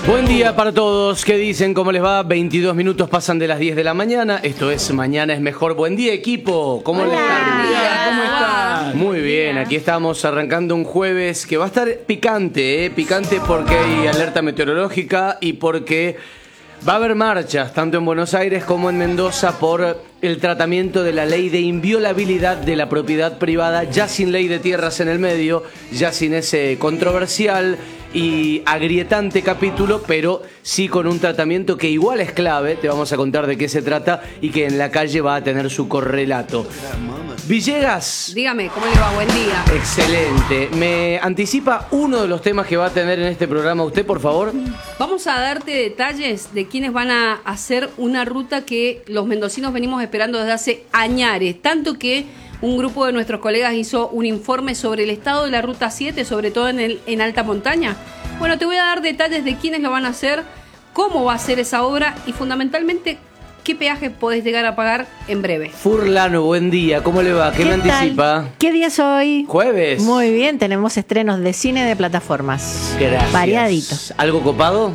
Buen día para todos. ¿Qué dicen? ¿Cómo les va? 22 minutos pasan de las 10 de la mañana. Esto es Mañana es Mejor. Buen día, equipo. ¿Cómo les va? ¿Cómo estás? Muy bien, aquí estamos arrancando un jueves que va a estar picante, picante porque hay alerta meteorológica y porque va a haber marchas, tanto en Buenos Aires como en Mendoza, por el tratamiento de la ley de inviolabilidad de la propiedad privada, ya sin ley de tierras en el medio, ya sin ese controversial y agrietante capítulo, pero sí con un tratamiento que igual es clave, te vamos a contar de qué se trata y que en la calle va a tener su correlato. Villegas. Dígame, ¿cómo le va? Buen día. Excelente. ¿Me anticipa uno de los temas que va a tener en este programa usted, por favor? Vamos a darte detalles de quiénes van a hacer una ruta que los mendocinos venimos esperando desde hace añares, tanto que un grupo de nuestros colegas hizo un informe sobre el estado de la Ruta 7, sobre todo en alta montaña. Bueno, te voy a dar detalles de quiénes lo van a hacer, cómo va a ser esa obra y fundamentalmente qué peaje podés llegar a pagar en breve. Furlano, buen día. ¿Cómo le va? ¿Qué me anticipa? ¿Qué día es hoy? Jueves. Muy bien, tenemos estrenos de cine de plataformas. Gracias. Variaditos. ¿Algo copado?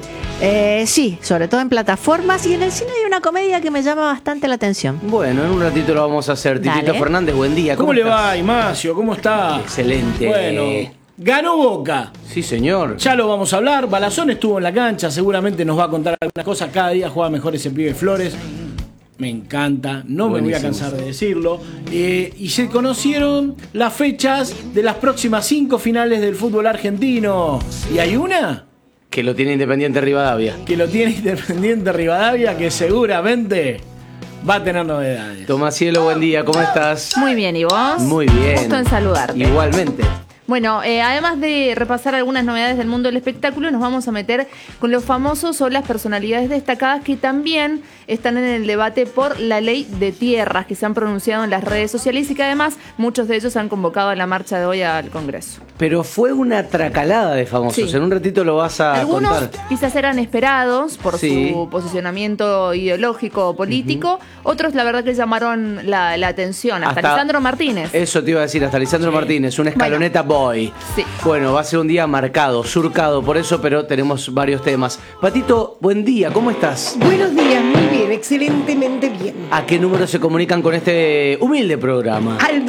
Sí, sobre todo en plataformas, y en el cine hay una comedia que me llama bastante la atención. Bueno, en un ratito lo vamos a hacer. Titito Dale. Fernández, buen día. ¿Cómo le estás? va, Ignacio? ¿Cómo está? Excelente. Bueno, ganó Boca. Sí, señor. Ya lo vamos a hablar. Balazón estuvo en la cancha, seguramente nos va a contar algunas cosas. Cada día juega mejor ese pibe Flores. Me encanta, no me voy a cansar de decirlo. Y se conocieron las fechas de las próximas 5 finales del fútbol argentino. Y hay una Que lo tiene Independiente Rivadavia. que lo tiene Independiente Rivadavia, que seguramente va a tener novedades. Tomás Cielo, buen día. ¿Cómo estás? Muy bien, ¿y vos? Muy bien. Gusto en saludarte. Igualmente. Bueno, además de repasar algunas novedades del mundo del espectáculo, nos vamos a meter con los famosos o las personalidades destacadas que también están en el debate por la ley de tierras, que se han pronunciado en las redes sociales y que además muchos de ellos han convocado a la marcha de hoy al Congreso. Pero fue una tracalada de famosos. Sí. En un ratito lo vas a Algunos contar. quizás eran esperados por Sí. su posicionamiento ideológico o político, otros la verdad que llamaron la atención, hasta Lisandro Martínez. Eso te iba a decir, hasta Lisandro Martínez, una escaloneta boy. Sí. Bueno, va a ser un día marcado, surcado por eso, pero tenemos varios temas. Patito, buen día, ¿cómo estás? Buenos días, muy bien, excelentemente bien. ¿A qué número se comunican con este humilde programa? Al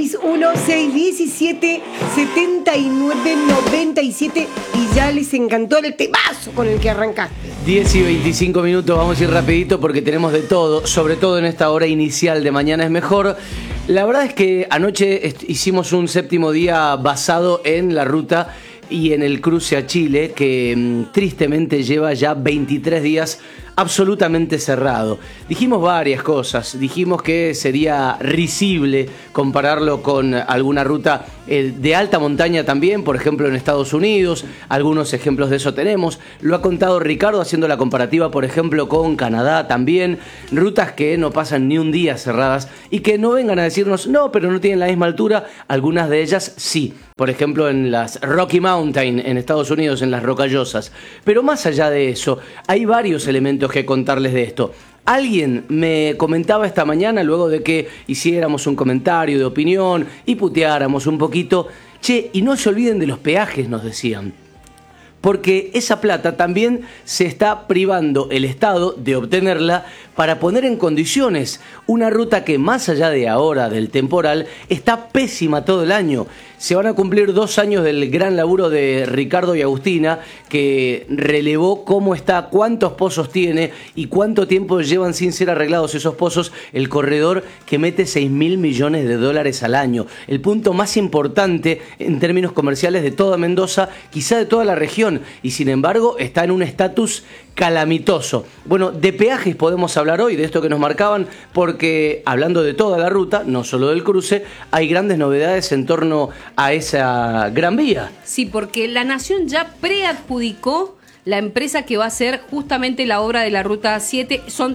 261-617-7997 y ya les encantó el temazo con el que arrancaste. 10 y 25 minutos, vamos a ir rapidito porque tenemos de todo, sobre todo en esta hora inicial de Mañana es Mejor. La verdad es que anoche hicimos un séptimo día basado en la ruta y en el cruce a Chile, que tristemente lleva ya 23 días absolutamente cerrado. Dijimos varias cosas, dijimos que sería risible compararlo con alguna ruta de alta montaña también, por ejemplo en Estados Unidos, algunos ejemplos de eso tenemos, lo ha contado Ricardo haciendo la comparativa por ejemplo con Canadá también, rutas que no pasan ni un día cerradas y que no vengan a decirnos no, pero no tienen la misma altura, algunas de ellas sí. Por ejemplo, en las Rocky Mountain en Estados Unidos, en las Rocallosas. Pero más allá de eso, hay varios elementos que contarles de esto. Alguien me comentaba esta mañana, luego de que hiciéramos un comentario de opinión y puteáramos un poquito, che, y no se olviden de los peajes, nos decían. Porque esa plata también se está privando el Estado de obtenerla para poner en condiciones una ruta que más allá de ahora, del temporal, está pésima todo el año. Se van a cumplir 2 años del gran laburo de Ricardo y Agustina, que relevó cómo está, cuántos pozos tiene y cuánto tiempo llevan sin ser arreglados esos pozos, el corredor que mete 6.000 millones de dólares al año. El punto más importante en términos comerciales de toda Mendoza, quizá de toda la región, y sin embargo está en un estatus calamitoso. Bueno, de peajes podemos hablar hoy, de esto que nos marcaban, porque hablando de toda la ruta, no solo del cruce, hay grandes novedades en torno a esa gran vía. Sí, porque la Nación ya preadjudicó la empresa que va a hacer justamente la obra de la Ruta 7. Son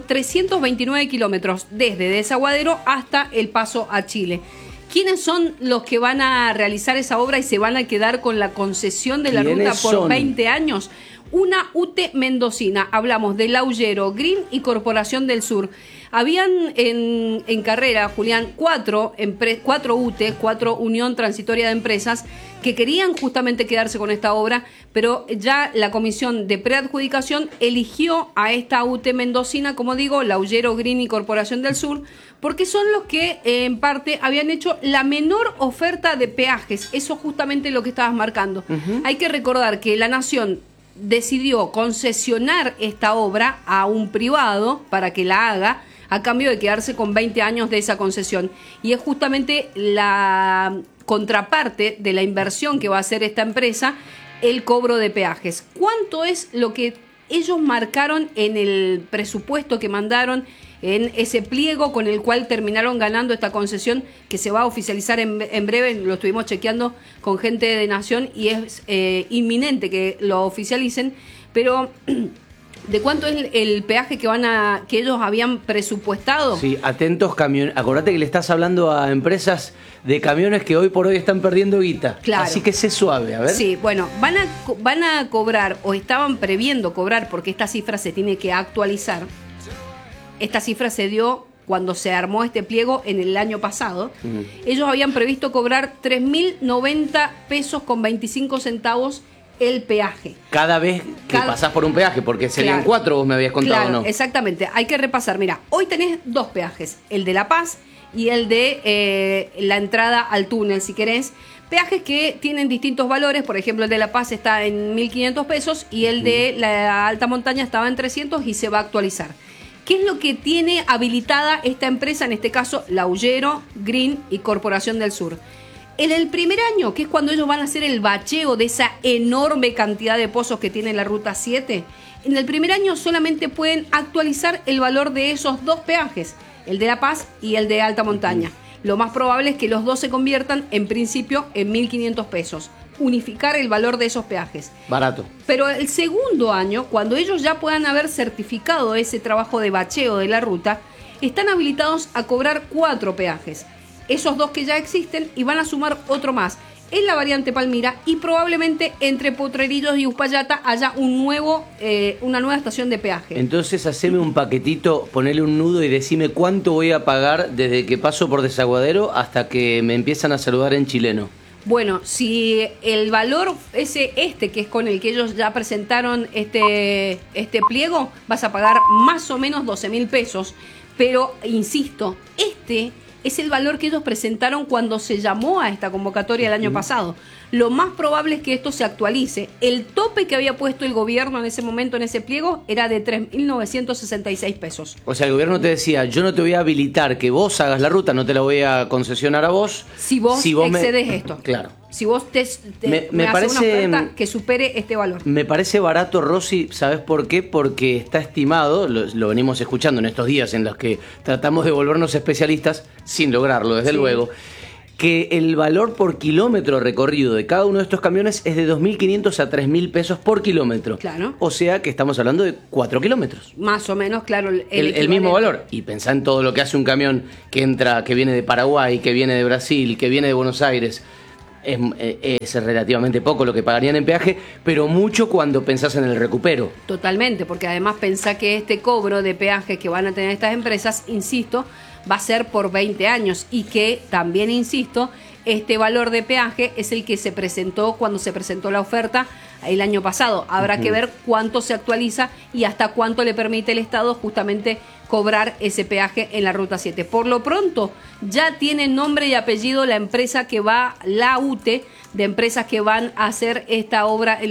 329 kilómetros desde Desaguadero hasta el paso a Chile. ¿Quiénes son los que van a realizar esa obra y se van a quedar con la concesión de la ruta por 20 años? Una UTE mendocina, hablamos de Laullero, Green y Corporación del Sur. Habían en carrera, Julián, cuatro UTE, 4 Unión Transitoria de Empresas, que querían justamente quedarse con esta obra, pero ya la Comisión de Preadjudicación eligió a esta UTE mendocina, como digo, Laullero, Green y Corporación del Sur, porque son los que en parte habían hecho la menor oferta de peajes. Eso justamente lo que estabas marcando. Hay que recordar que la Nación decidió concesionar esta obra a un privado para que la haga, a cambio de quedarse con 20 años de esa concesión. Y es justamente la contraparte de la inversión que va a hacer esta empresa, el cobro de peajes. ¿Cuánto es lo que ellos marcaron en el presupuesto que mandaron, en ese pliego con el cual terminaron ganando esta concesión, que se va a oficializar en breve? Lo estuvimos chequeando con gente de Nación y es inminente que lo oficialicen, pero ¿de cuánto es el peaje que ellos habían presupuestado? Sí, atentos camiones. Acordate que le estás hablando a empresas de camiones que hoy por hoy están perdiendo guita. Claro. Así que sé suave, a ver. Sí, bueno, van a cobrar, o estaban previendo cobrar, porque esta cifra se tiene que actualizar. Esta cifra se dio cuando se armó este pliego en el año pasado. Ellos habían previsto cobrar 3.090 pesos con 25 centavos el peaje. Cada vez que pasás por un peaje, porque serían 4, vos me habías contado, claro, ¿no? Exactamente, hay que repasar. Mira, hoy tenés 2 peajes, el de La Paz y el de la entrada al túnel, si querés. Peajes que tienen distintos valores, por ejemplo, el de La Paz está en 1.500 pesos y el de la alta montaña estaba en 300 y se va a actualizar. ¿Qué es lo que tiene habilitada esta empresa, en este caso, Laullero, Green y Corporación del Sur? En el primer año, que es cuando ellos van a hacer el bacheo de esa enorme cantidad de pozos que tiene la Ruta 7, en el primer año solamente pueden actualizar el valor de esos 2 peajes, el de La Paz y el de alta montaña. Lo más probable es que los dos se conviertan, en principio, en 1.500 pesos. Unificar el valor de esos peajes. Barato. Pero el segundo año, cuando ellos ya puedan haber certificado ese trabajo de bacheo de la ruta, están habilitados a cobrar 4 peajes. Esos 2 que ya existen, y van a sumar otro más en la variante Palmira, y probablemente entre Potrerillos y Uspallata haya una nueva estación de peaje. Entonces haceme un paquetito, ponele un nudo y decime cuánto voy a pagar desde que paso por Desaguadero hasta que me empiezan a saludar en chileno. Bueno, si el valor que es con el que ellos ya presentaron este pliego, vas a pagar más o menos 12.000 pesos. Pero, insisto, este es el valor que ellos presentaron cuando se llamó a esta convocatoria el año pasado. Lo más probable es que esto se actualice. El tope que había puesto el gobierno en ese momento en ese pliego era de 3.966 pesos. O sea, el gobierno te decía, yo no te voy a habilitar que vos hagas la ruta, no te la voy a concesionar a vos. Si vos excedes esto. Claro. Si vos me parece haces una oferta que supere este valor. Me parece barato, Rosy, ¿sabes por qué? Porque está estimado, lo venimos escuchando en estos días en los que tratamos de volvernos especialistas, sin lograrlo, desde luego, que el valor por kilómetro recorrido de cada uno de estos camiones es de 2.500 a 3.000 pesos por kilómetro. Claro. O sea que estamos hablando de 4 kilómetros. Más o menos, claro. El mismo valor. Y pensá en todo lo que hace un camión que viene de Paraguay, que viene de Brasil, que viene de Buenos Aires. Es relativamente poco lo que pagarían en peaje, pero mucho cuando pensás en el recupero. Totalmente, porque además pensá que este cobro de peaje que van a tener estas empresas, insisto, va a ser por 20 años y que también, insisto, este valor de peaje es el que se presentó cuando se presentó la oferta el año pasado. Habrá que ver cuánto se actualiza y hasta cuánto le permite el Estado justamente cobrar ese peaje en la Ruta 7. Por lo pronto, ya tiene nombre y apellido la empresa que va, la UTE, de empresas que van a hacer esta obra en